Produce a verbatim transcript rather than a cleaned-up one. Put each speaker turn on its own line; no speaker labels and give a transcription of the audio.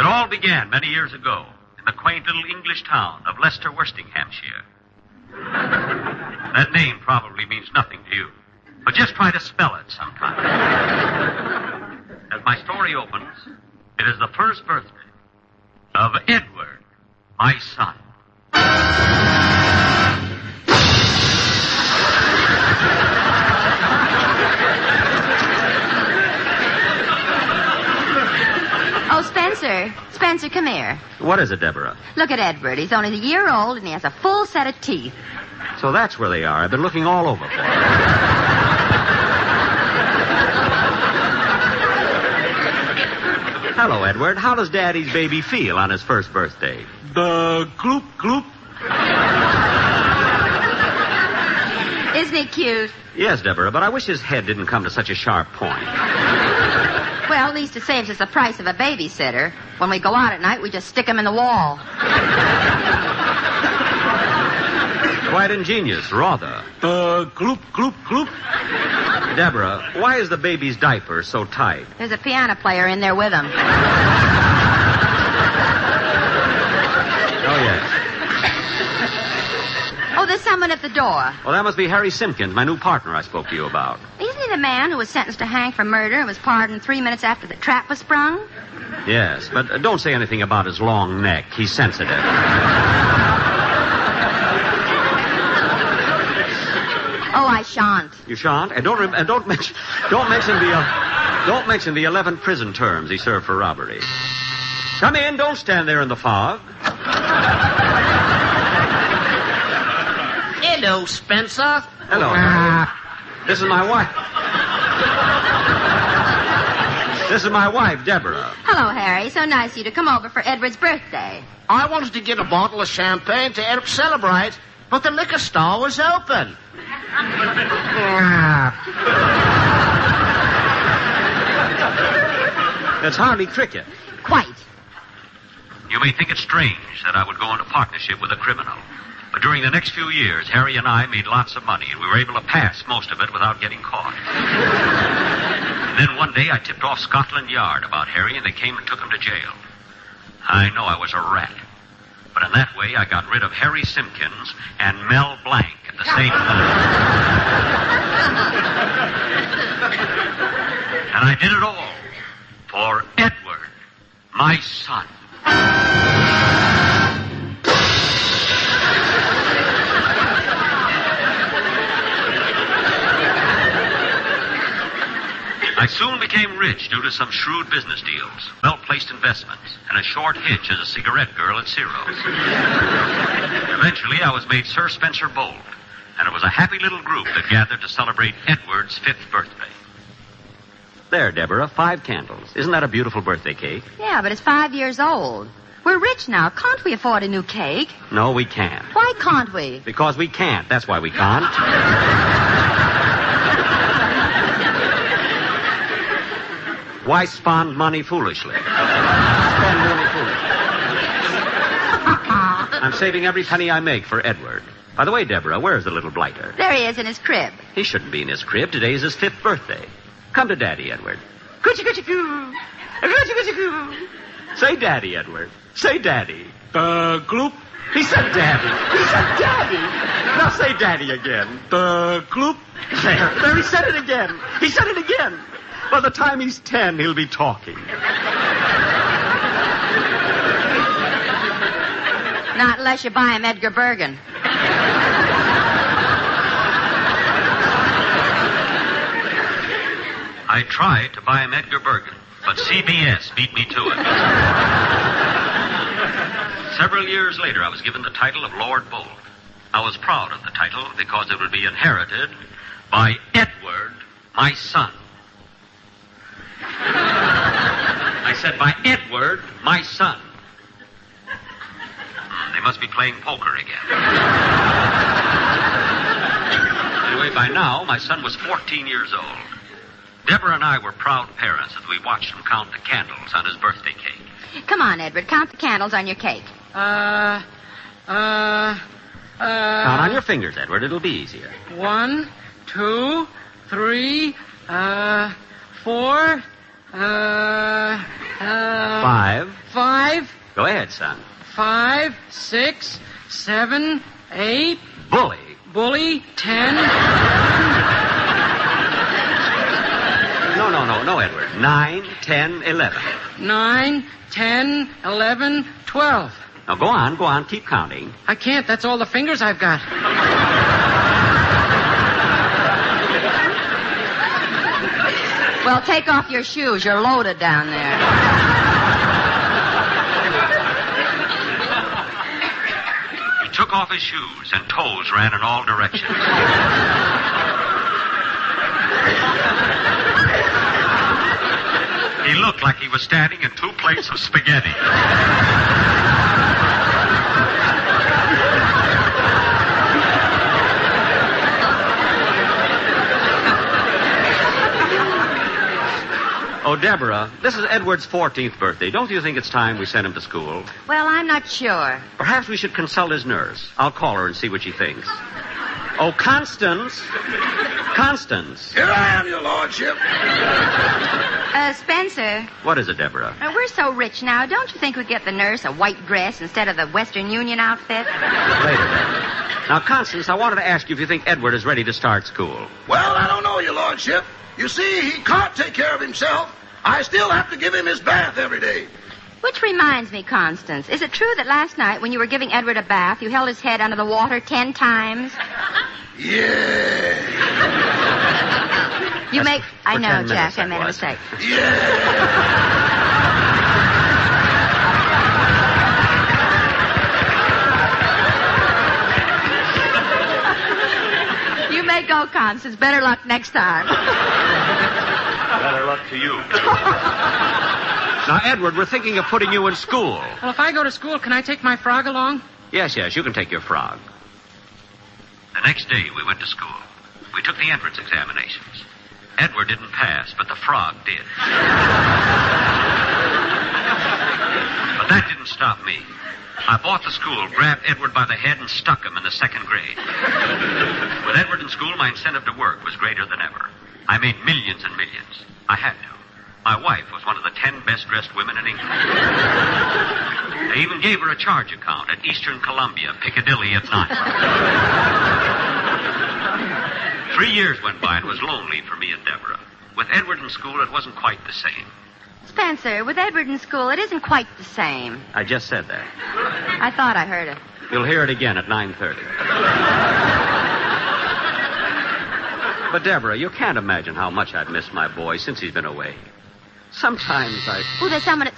It all began many years ago in the quaint little English town of Leicester, Worstinghamshire. That name probably means nothing to you, but just try to spell it sometime. As my story opens, it is the first birthday of Edward, my son.
Oh, Spencer. Spencer, come here.
What is it, Deborah?
Look at Edward. He's only a year old, and he has a full set of teeth.
So that's where they are. I've been looking all over for them. Hello, Edward. How does Daddy's baby feel on his first birthday?
The gloop, gloop.
Isn't he cute?
Yes, Deborah, but I wish his head didn't come to such a sharp point.
Well, at least it saves us the price of a babysitter. When we go out at night, we just stick him in the wall.
Quite ingenious, rather.
The gloop, gloop, gloop.
Deborah, why is the baby's diaper so tight?
There's a piano player in there with him.
Oh, yes.
Oh, there's someone at the door.
Well, that must be Harry Simpkins, my new partner I spoke to you about.
Isn't he the man who was sentenced to hang for murder and was pardoned three minutes after the trap was sprung?
Yes, but uh, don't say anything about his long neck. He's sensitive.
Oh, I shan't.
You shan't? And don't rem- and don't mention don't mention the uh, don't mention the eleven prison terms he served for robbery. Come in. Don't stand there in the fog.
Hello, Spencer.
Hello.
Uh,
This is my wife. This is my wife, Deborah.
Hello, Harry. So nice of you to come over for Edward's birthday.
I wanted to get a bottle of champagne to help celebrate, but the liquor store was open.
That's hardly cricket.
Quite.
You may think it strange that I would go into partnership with a criminal. But during the next few years, Harry and I made lots of money, and we were able to pass most of it without getting caught. And then one day I tipped off Scotland Yard about Harry, and they came and took him to jail. I know I was a rat. But in that way, I got rid of Harry Simpkins and Mel Blanc at the same time. And I did it all for Edward, my son. I soon became rich due to some shrewd business deals, well-placed investments, and a short hitch as a cigarette girl at Ciro's. Eventually, I was made Sir Spencer Bolt, and it was a happy little group that gathered to celebrate Edward's fifth birthday.
There, Deborah, five candles. Isn't that a beautiful birthday cake?
Yeah, but it's five years old. We're rich now. Can't we afford a new cake?
No, we can't.
Why can't we?
Because we can't. That's why we can't. Why spend money foolishly? Spend money foolishly. I'm saving every penny I make for Edward. By the way, Deborah, where's the little blighter?
There he is in his crib.
He shouldn't be in his crib. Today's his fifth birthday. Come to Daddy, Edward. Coochie coochie coo. Coochie coochie coo. Say Daddy, Edward. Say Daddy.
The gloop.
He said Daddy. He said Daddy. Now say Daddy again.
The gloop.
There. There, he said it again. He said it again. By the time he's ten, he'll be talking.
Not unless you buy him Edgar Bergen.
I tried to buy him Edgar Bergen, but C B S beat me to it. Several years later, I was given the title of Lord Bolt. I was proud of the title because it would be inherited by Edward, my son. I said, by Edward, my son. They must be playing poker again. Anyway, by now, my son was fourteen years old. Deborah and I were proud parents as we watched him count the candles on his birthday cake.
Come on, Edward. Count the candles on your cake.
Uh, uh, uh...
Count on your fingers, Edward. It'll be easier.
One, two, three, uh, four, uh, uh...
Five.
Five.
Go ahead, son.
Five, six, seven, eight.
Bully.
Bully, ten.
No, no, no, no, Edward. Nine, ten, eleven.
Nine, ten, eleven, twelve.
Now, go on, go on. Keep counting.
I can't. That's all the fingers I've got.
Well, take off your shoes. You're loaded down there.
He took off his shoes, and toes ran in all directions. He looked like he was standing in two plates of spaghetti.
Oh, Deborah, this is Edward's fourteenth birthday. Don't you think it's time we sent him to school?
Well, I'm not sure.
Perhaps we should consult his nurse. I'll call her and see what she thinks. Oh, Constance. Constance.
Here I am, your lordship.
Uh, Spencer,
What is it, Deborah?
uh, we're so rich now. Don't you think we'd get the nurse a white dress instead of the Western Union outfit?
Later, Deborah. Now, Constance, I wanted to ask you if you think Edward is ready to start school.
Well, I don't know, your lordship. You see, he can't take care of himself. I still have to give him his bath every day.
Which reminds me, Constance, is it true that last night when you were giving Edward a bath, you held his head under the water ten times?
Yeah.
You
That's
make...
for
I know,
ten minutes,
Jack, I
that
made a
was.
mistake. You may go, Constance. Better luck next time.
Better luck to you.
Now, Edward, we're thinking of putting you in school.
Well, if I go to school, can I take my frog along?
Yes, yes, you can take your frog.
The next day, we went to school. We took the entrance examinations. Edward didn't pass, but the frog did. But that didn't stop me. I bought the school, grabbed Edward by the head, and stuck him in the second grade. With Edward in school, my incentive to work was greater than ever. I made millions and millions. I had to. My wife was one of the ten best-dressed women in England. They even gave her a charge account at Eastern Columbia, Piccadilly at night. Three years went by and it was lonely for me and Deborah. With Edward in school, it wasn't quite the same.
Spencer, with Edward in school, it isn't quite the same.
I just said that.
I thought I heard it.
You'll hear it again at nine thirty. But, Deborah, you can't imagine how much I've missed my boy since he's been away. Sometimes I...
Oh, there's someone at...